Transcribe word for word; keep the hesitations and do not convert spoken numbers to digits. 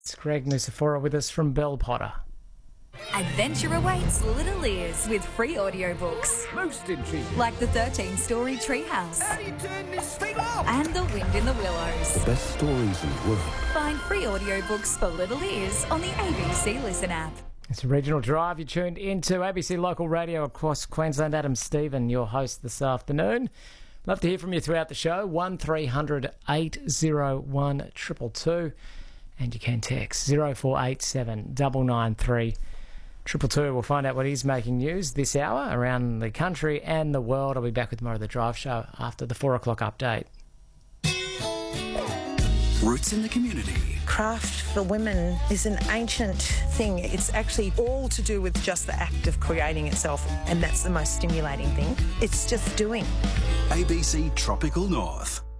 It's Greg Nusafora with us from Bell Potter. Adventure awaits Little Ears with free audiobooks. Most intriguing. Like the thirteen-story Treehouse. How do you turn this thing off? And The Wind in the Willows. The best stories in the world. Find free audiobooks for Little Ears on the A B C Listen app. It's a regional drive. You tuned into A B C Local Radio across Queensland. Adam Stephen, your host this afternoon. Love to hear from you throughout the show. one three hundred eight oh one two two two. And you can text zero four eight seven nine nine three two two two. We'll find out what is making news this hour around the country and the world. I'll be back with more of the Drive Show after the four o'clock update. Roots in the community. Craft for women is an ancient thing. It's actually all to do with just the act of creating itself, and that's the most stimulating thing. It's just doing. A B C Tropical North.